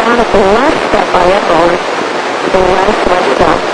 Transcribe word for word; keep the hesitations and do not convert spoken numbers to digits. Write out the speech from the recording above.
down at the last step by your own, the last one stop.